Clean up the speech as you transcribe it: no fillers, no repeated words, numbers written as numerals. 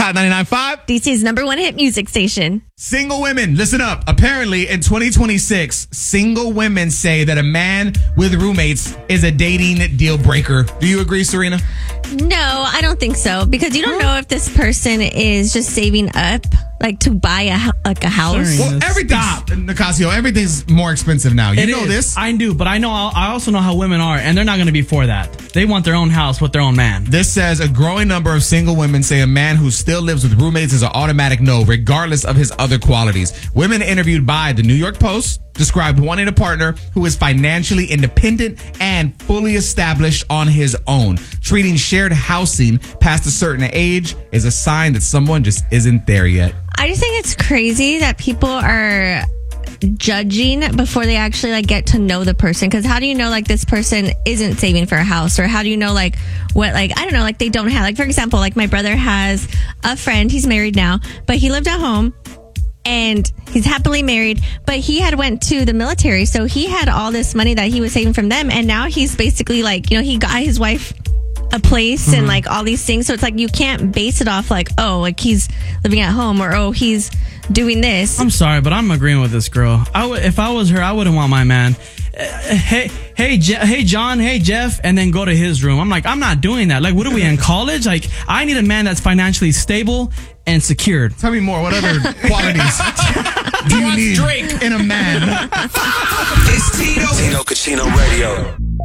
Hot 99.5. DC's #1 hit music station. Single women, listen up. Apparently, in 2026, single women say that a man with roommates is a dating deal breaker. Do you agree, Serena? No, I don't think so. Because you don't know if this person is just saving up, like to buy a house. Well, Nicasio, everything's more expensive now. You know this. I do, but I also know how women are, and they're not going to be for that. They want their own house with their own man. This says a growing number of single women say a man who still lives with roommates is an automatic no, regardless of his other qualities. Women interviewed by the New York Post described wanting a partner who is financially independent and fully established on his own. Treating shared housing past a certain age is a sign that someone just isn't there yet. I just think it's crazy that people are judging before they actually like get to know the person. Because how do you know like this person isn't saving for a house, or how do you know like what, like I don't know, like they don't have, like for example, like my brother has a friend, he's married now, but he lived at home and he's happily married, but he had went to the military, so he had all this money that he was saving from them, and now he's basically like, you know, he got his wife a place and like all these things. So it's like you can't base it off like, oh, like he's living at home, or oh, he's doing this. I'm sorry, but I'm agreeing with this girl. If I was her, I wouldn't want my man. Hey, John, hey, Jeff, and then go to his room. I'm like, I'm not doing that. Like, what are we in college? Like, I need a man that's financially stable and secured. Tell me more. What other qualities do you need in a man? It's Tino Cucino Radio.